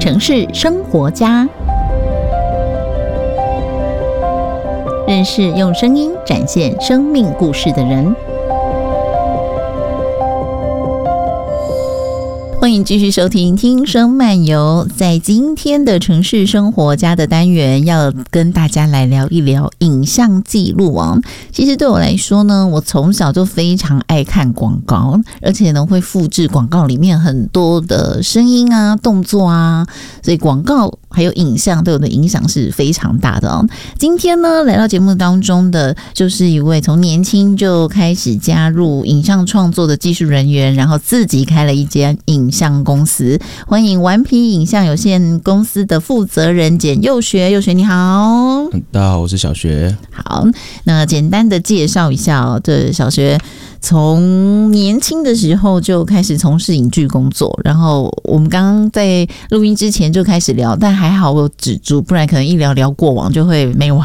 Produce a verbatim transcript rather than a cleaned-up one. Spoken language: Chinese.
城市生活家，认识用声音展现生命故事的人。欢迎继续收听听声漫游。在今天的城市生活家的单元，要跟大家来聊一聊影像记录啊。其实对我来说呢，我从小就非常爱看广告，而且呢会复制广告里面很多的声音啊、动作啊，所以广告还有影像对我的影响是非常大的哦。今天呢，来到节目当中的就是一位从年轻就开始加入影像创作的技术人员，然后自己开了一间影像公司。欢迎顽皮影像有限公司的负责人简佑学。佑学你好。 大家好，我是小学。 好，那简单的介绍一下哦，这小学从年轻的时候就开始从事影剧工作，然后我们刚刚在录音之前就开始聊，但还好我有止住，不然可能一聊聊过往就会没完